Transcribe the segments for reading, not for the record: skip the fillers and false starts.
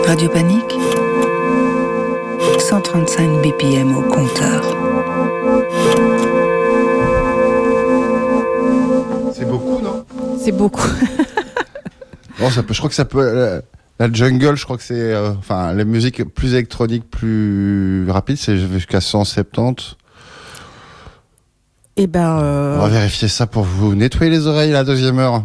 Radio Panique, 135 BPM au compteur. C'est beaucoup, non ? C'est beaucoup. Bon, je crois que ça peut... La jungle, je crois que c'est... les musiques plus électroniques, plus rapides, c'est jusqu'à 170. Eh ben... On va vérifier ça pour vous nettoyer les oreilles la deuxième heure.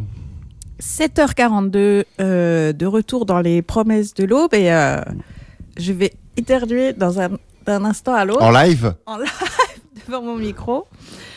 7h42, de retour dans les promesses de l'aube et je vais éternuer d'un instant à l'autre. En live ? En live, devant mon micro.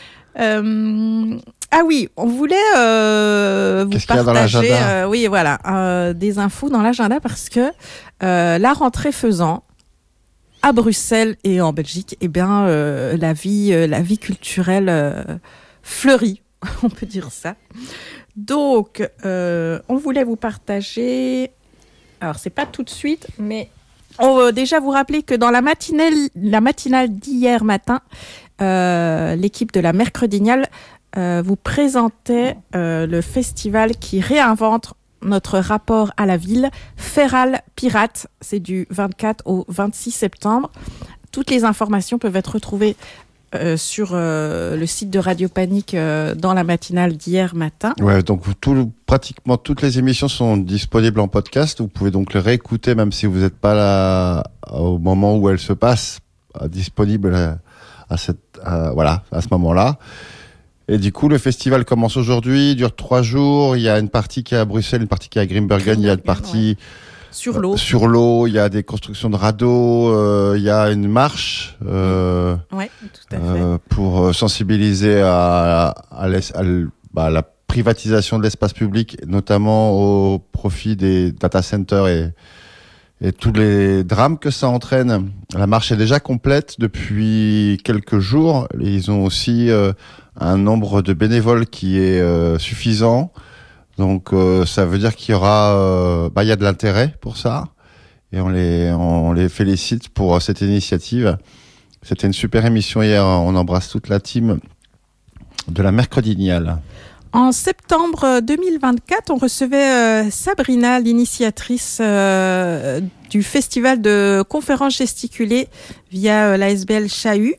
Ah oui, on voulait vous Qu'est-ce qu'il y a dans partager l'agenda des infos dans l'agenda parce que la rentrée faisant, à Bruxelles et en Belgique, eh bien, la vie culturelle fleurit, on peut dire ça. Donc, on voulait vous partager... Alors, c'est pas tout de suite, mais on va déjà vous rappeler que dans la matinale d'hier matin, l'équipe de la Mercredignale vous présentait le festival qui réinvente notre rapport à la ville, Feral Pirate. C'est du 24 au 26 septembre. Toutes les informations peuvent être retrouvées sur le site de Radio Panique dans la matinale d'hier matin. Ouais, donc pratiquement toutes les émissions sont disponibles en podcast. Vous pouvez donc les réécouter même si vous n'êtes pas là au moment où elles se passent, disponibles à ce moment-là. Et du coup, le festival commence aujourd'hui, dure 3 jours. Il y a une partie qui est à Bruxelles, une partie qui est à Grimbergen. Il y a une partie sur l'eau. Sur l'eau, il y a des constructions de radeaux. Il y a une marche Oui, tout à fait. pour sensibiliser à la privatisation de l'espace public, notamment au profit des data centers et tous les drames que ça entraîne. La marche est déjà complète depuis quelques jours. Ils ont aussi un nombre de bénévoles qui est suffisant. Donc ça veut dire qu'il y aura il y a de l'intérêt pour ça et on les félicite pour cette initiative. C'était une super émission hier, on embrasse toute la team de la Mercredignale. En septembre 2024, on recevait Sabrina, l'initiatrice du festival de conférences gesticulées via l'ASBL Chahut.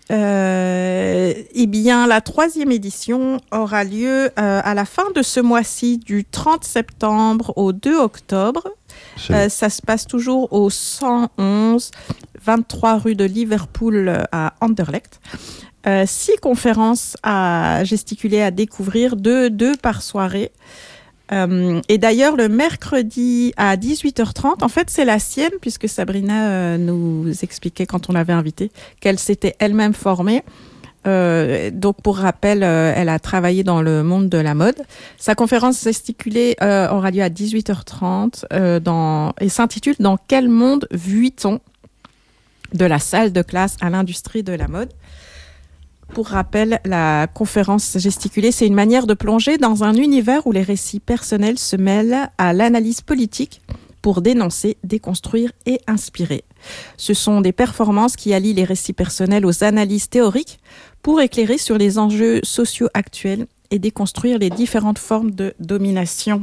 Eh bien, la 3e édition aura lieu à la fin de ce mois-ci, du 30 septembre au 2 octobre. Ça se passe toujours au 111, 23 rue de Liverpool à Anderlecht. 6 conférences à gesticuler, à découvrir, 2 par soirée. Et d'ailleurs, le mercredi à 18h30, en fait, c'est la sienne, puisque Sabrina nous expliquait quand on l'avait invitée qu'elle s'était elle-même formée. Donc, pour rappel, elle a travaillé dans le monde de la mode. Sa conférence gesticulée aura lieu à 18h30 et s'intitule « Dans quel monde vit-on ?» de la salle de classe à l'industrie de la mode. Pour rappel, la conférence gesticulée, c'est une manière de plonger dans un univers où les récits personnels se mêlent à l'analyse politique pour dénoncer, déconstruire et inspirer. Ce sont des performances qui allient les récits personnels aux analyses théoriques pour éclairer sur les enjeux sociaux actuels et déconstruire les différentes formes de domination.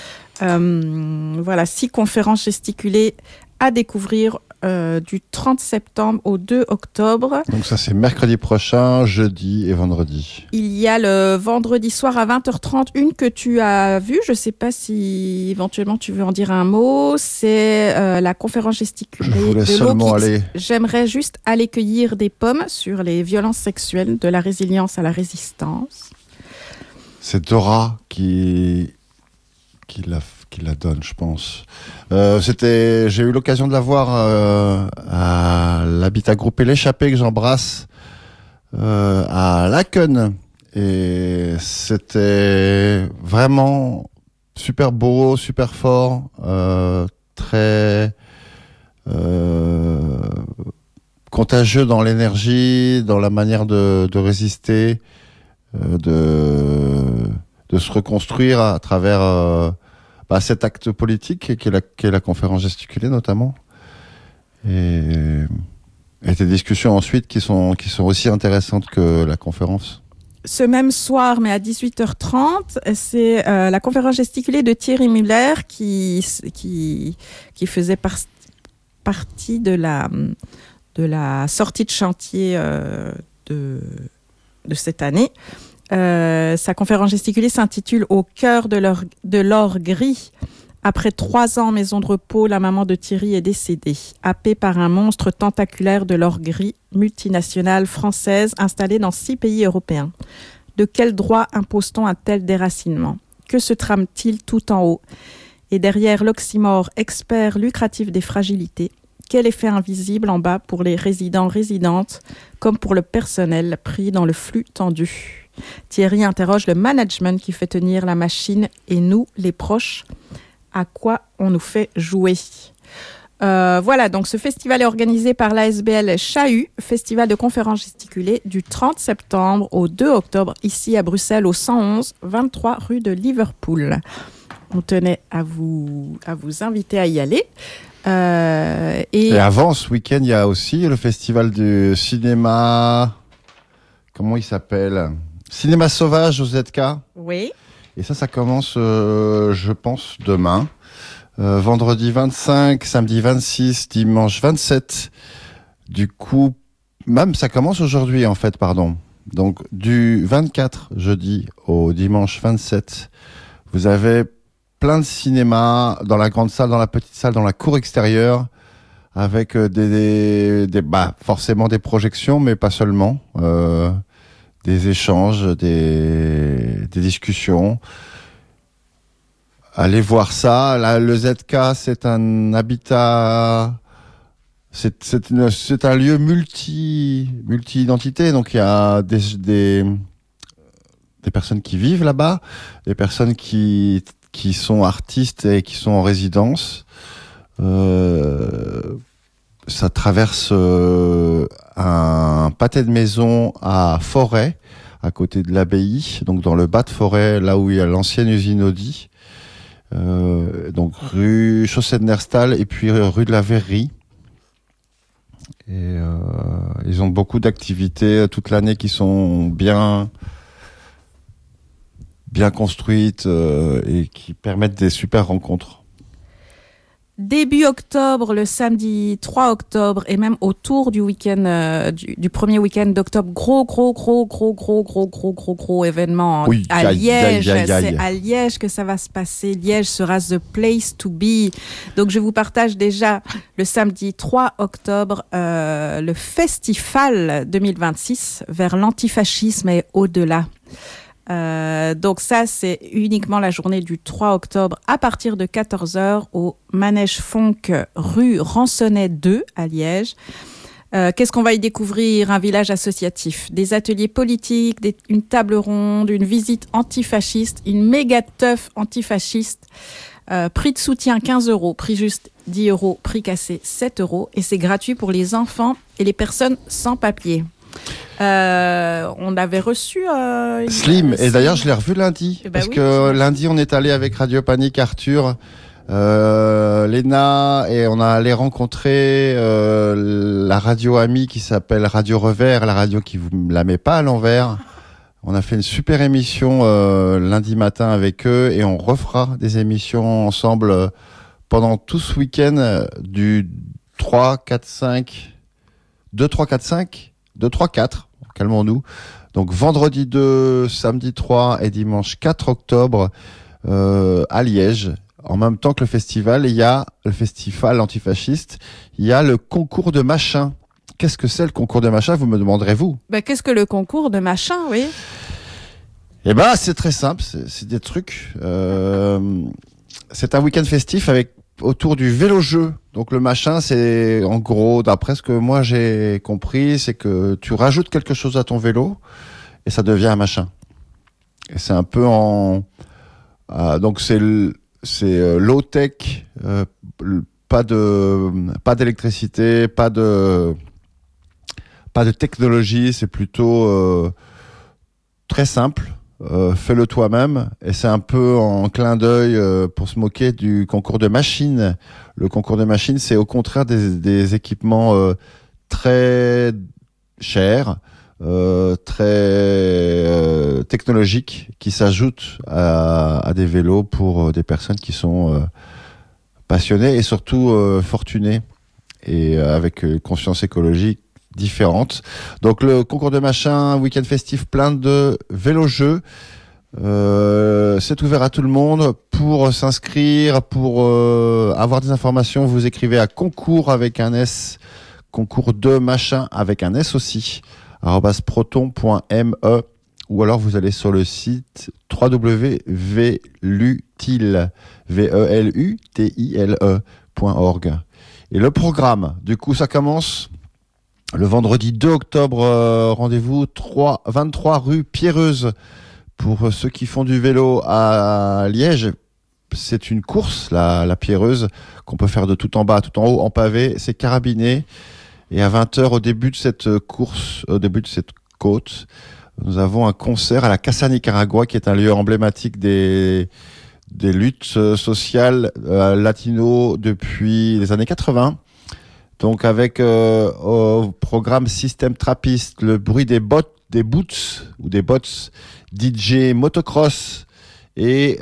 6 conférences gesticulées à découvrir du 30 septembre au 2 octobre. Donc ça, c'est mercredi prochain, jeudi et vendredi. Il y a le vendredi soir à 20h30, une que tu as vue. Je ne sais pas si éventuellement tu veux en dire un mot. C'est la conférence gesticulée. Je voulais de seulement aller. J'aimerais juste aller cueillir des pommes sur les violences sexuelles, de la résilience à la résistance. C'est Dora qui la donne, je pense. J'ai eu l'occasion de la voir à l'Habitat Groupé L'Échappée, que j'embrasse, à Laken. Et c'était vraiment super beau, super fort, très contagieux dans l'énergie, dans la manière de résister, de se reconstruire à travers cet acte politique qui est la conférence gesticulée notamment, et des discussions ensuite qui sont aussi intéressantes que la conférence. ce même soir, mais à 18h30, c'est la conférence gesticulée de Thierry Muller qui faisait partie de la sortie de chantier de cette année. Sa conférence gesticulée s'intitule « Au cœur de l'or gris ». Après 3 ans en maison de repos, la maman de Thierry est décédée, happée par un monstre tentaculaire de l'or gris, multinationale française installée dans 6 pays européens. De quel droit impose-t-on un tel déracinement ? Que se trame-t-il tout en haut ? Et derrière l'oxymore expert lucratif des fragilités, quel effet invisible en bas pour les résidents-résidentes, comme pour le personnel pris dans le flux tendu ? Thierry interroge le management qui fait tenir la machine et nous, les proches, à quoi on nous fait jouer. Voilà, donc ce festival est organisé par l'ASBL Chahut, festival de conférences gesticulées du 30 septembre au 2 octobre, ici à Bruxelles, au 111, 23 rue de Liverpool. On tenait à vous inviter à y aller. Et avant, ce week-end, il y a aussi le festival du cinéma... Comment il s'appelle ? Cinéma sauvage au ZK. Oui. Et ça commence, je pense, demain. Vendredi 25, samedi 26, dimanche 27. Du coup, même ça commence aujourd'hui, en fait, pardon. Donc, du 24, jeudi, au dimanche 27, vous avez plein de cinéma dans la grande salle, dans la petite salle, dans la cour extérieure, avec forcément des projections, mais pas seulement. Des échanges, des discussions. Allez voir ça. Là, le ZK, c'est un habitat, c'est un lieu multi-identité. Donc il y a des personnes qui vivent là-bas, des personnes qui sont artistes et qui sont en résidence. Ça traverse un pâté de maison à Forêt, à côté de l'abbaye, donc dans le bas de Forêt, là où il y a l'ancienne usine Audi. Donc rue Chaussée de Nerstal et puis rue de la Verrerie. Et ils ont beaucoup d'activités toute l'année qui sont bien construites et qui permettent des super rencontres. Début octobre, le samedi 3 octobre, et même autour du week-end, du premier week-end d'octobre, gros événement à Liège. C'est à Liège que ça va se passer. Liège sera the place to be. Donc, je vous partage déjà le samedi 3 octobre, le festival 2026 vers l'antifascisme et au-delà. Donc ça, c'est uniquement la journée du 3 octobre à partir de 14h au Manège Fonck, rue Ransonnet 2 à Liège. Qu'est-ce qu'on va y découvrir ? Un village associatif, des ateliers politiques, une table ronde, une visite antifasciste, une méga teuf antifasciste. Prix de soutien 15 €, prix juste 10 €, prix cassé 7 € et c'est gratuit pour les enfants et les personnes sans papier. On avait reçu Slim, et d'ailleurs je l'ai revu lundi, parce que lundi on est allé avec Radio Panique, Arthur, Léna, et on a allé rencontrer la radio amie qui s'appelle Radio Revers, la radio qui vous la met pas à l'envers. On a fait une super émission lundi matin avec eux, et on refera des émissions ensemble pendant tout ce week-end du 3, 4, 5, 2, 3, 4, 5, 2, 3, 4. Calmons-nous. Donc vendredi 2, samedi 3 et dimanche 4 octobre à Liège. En même temps que le festival, il y a le festival antifasciste, il y a le concours de machin. Qu'est-ce que c'est le concours de machin, vous me demanderez-vous ? Qu'est-ce que le concours de machin, oui ? Eh c'est très simple, c'est des trucs. C'est un week-end festif avec autour du vélo-jeu. Donc le machin, c'est en gros, d'après ce que moi j'ai compris, c'est que tu rajoutes quelque chose à ton vélo et ça devient un machin. Et c'est un peu donc c'est low-tech, pas d'électricité, pas de technologie, c'est plutôt très simple. Fais-le toi-même, et c'est un peu en clin d'œil pour se moquer du concours de machines. Le concours de machines, c'est au contraire des équipements très chers, très technologiques qui s'ajoutent à des vélos pour des personnes qui sont passionnées et surtout fortunées et avec une conscience écologique différente. Donc le concours de machin, week-end festif plein de vélo-jeux. C'est ouvert à tout le monde. Pour s'inscrire, pour avoir des informations, vous écrivez à concours avec un S, concours de machin avec un S aussi, @proton.me, ou alors vous allez sur le site www.velutile.org. Et le programme, du coup, ça commence le vendredi 2 octobre, rendez-vous 23 rue Pierreuse. Pour ceux qui font du vélo à Liège, c'est une course, la Pierreuse, qu'on peut faire de tout en bas à tout en haut, en pavé. C'est carabiné. Et à 20h, au début de cette course, au début de cette côte, nous avons un concert à la Casa Nicaragua, qui est un lieu emblématique des luttes sociales latino depuis les années 80. Donc avec au programme système trappiste, le bruit des boots ou des bots, DJ motocross et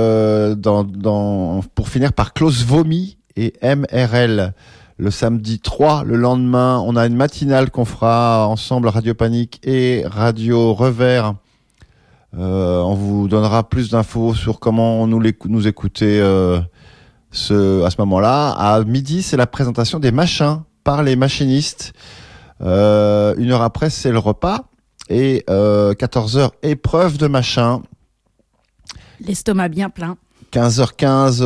pour finir par Klaus Vomi et MRL. Le samedi 3, le lendemain, on a une matinale qu'on fera ensemble, Radio Panique et Radio Revers. On vous donnera plus d'infos sur comment nous écouter à ce moment-là. À midi, c'est la présentation des machins par les machinistes. 1 heure après, c'est le repas. Et 14h, épreuve de machin. L'estomac bien plein. 15h15,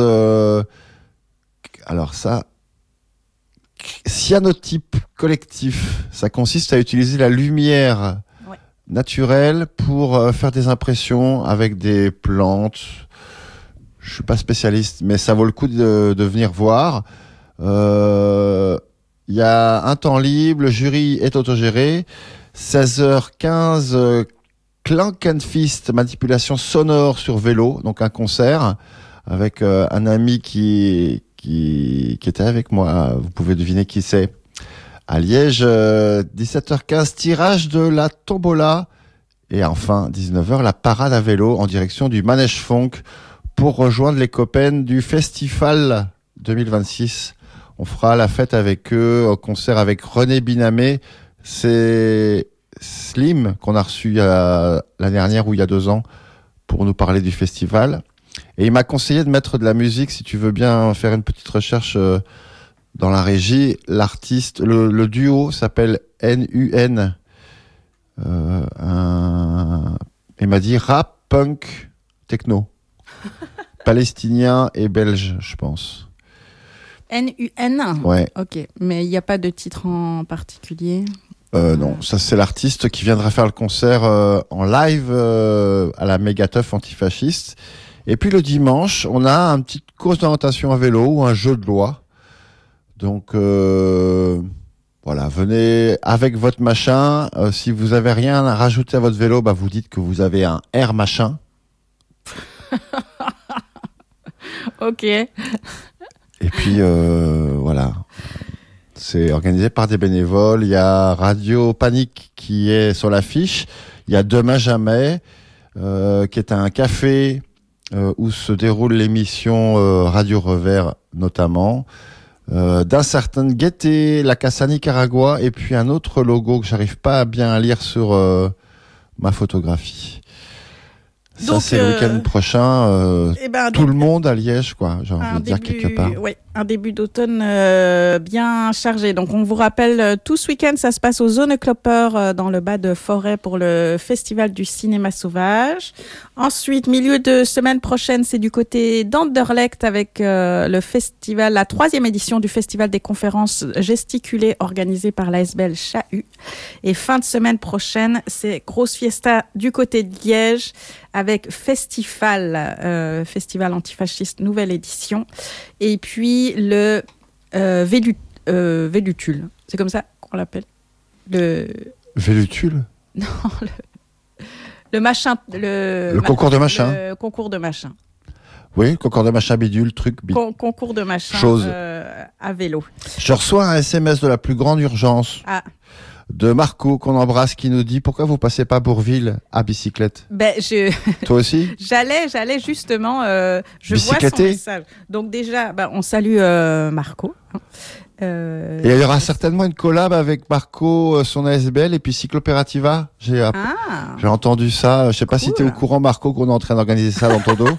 alors ça, cyanotype collectif. Ça consiste à utiliser la lumière naturelle pour faire des impressions avec des plantes. Je suis pas spécialiste, mais ça vaut le coup de venir voir. Il y a un temps libre, le jury est autogéré. 16h15, Clankenfist, manipulation sonore sur vélo, donc un concert avec un ami qui était avec moi. Vous pouvez deviner qui c'est. À Liège, 17h15, tirage de la tombola. Et enfin, 19h, la parade à vélo en direction du Manège Funk pour rejoindre les copains du Festival 2026. On fera la fête avec eux, au concert avec René Binamé. C'est Slim qu'on a reçu l'année dernière ou il y a 2 ans pour nous parler du festival. Et il m'a conseillé de mettre de la musique, si tu veux bien faire une petite recherche dans la régie. L'artiste, le duo s'appelle NUN. Il m'a dit rap, punk, techno. Palestinien et belge, je pense. NUN ? Ouais. Ok, mais il n'y a pas de titre en particulier ? Non, ça c'est l'artiste qui viendra faire le concert en live à la Mégateuf antifasciste. Et puis le dimanche, on a une petite course d'orientation à vélo ou un jeu de loi. Donc voilà, venez avec votre machin. Si vous avez rien à rajouter à votre vélo, vous dites que vous avez un R machin. Ok. Et puis voilà. C'est organisé par des bénévoles. Il y a Radio Panique qui est sur l'affiche. Il y a Demain Jamais, qui est un café où se déroule l'émission Radio Revers notamment. D'un certain Gaieté, la Casa Nicaragua, et puis un autre logo que j'arrive pas à bien lire sur ma photographie. Ça, donc, c'est le week-end prochain. Tout le monde à Liège, quoi. J'ai envie de dire quelque part. Oui, un début d'automne bien chargé. Donc, on vous rappelle, tout ce week-end, ça se passe au Zone Klopper dans le bas de Forêt pour le Festival du Cinéma Sauvage. Ensuite, milieu de semaine prochaine, c'est du côté d'Anderlecht avec le festival, la 3e édition du Festival des conférences gesticulées organisée par l'ASBL Chahut. Et fin de semaine prochaine, c'est grosse fiesta du côté de Liège avec Festival antifasciste, nouvelle édition. Et puis le Vélutule, c'est comme ça qu'on l'appelle. Vélutule ? Non, le machin. Le concours de machin. Le concours de machin. Oui, concours de machin bidule, truc concours de machin chose. À vélo. Je reçois un SMS de la plus grande urgence. Ah. de Marco qu'on embrasse qui nous dit pourquoi vous passez pas Bourville à bicyclette. Toi aussi. J'allais justement. Je vois son message. Donc déjà, on salue Marco. Et il y aura certainement une collab avec Marco, son ASBL et puis Cyclopérativa. J'ai entendu ça. Je sais pas si tu es au courant, Marco, qu'on est en train d'organiser ça dans ton dos.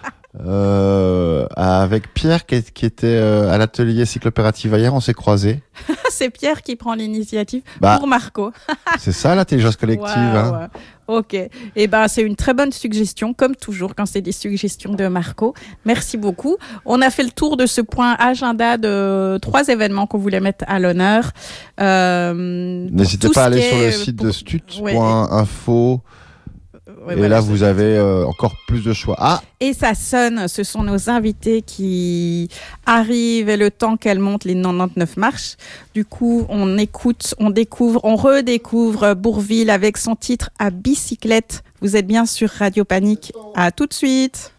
Avec Pierre qui était à l'atelier Cyclopérativa hier, on s'est croisés. C'est Pierre qui prend l'initiative pour Marco. C'est ça l'intelligence collective. Hein. Ok. C'est une très bonne suggestion, comme toujours quand c'est des suggestions de Marco. Merci beaucoup. On a fait le tour de ce point agenda de 3 événements qu'on voulait mettre à l'honneur. N'hésitez pas à aller sur le site de stut.info. Là, vous avez encore plus de choix. Et ça sonne, ce sont nos invités qui arrivent et le temps qu'elles montent les 99 marches. Du coup, on écoute, on redécouvre Bourville avec son titre à bicyclette. Vous êtes bien sur Radio Panique. À tout de suite.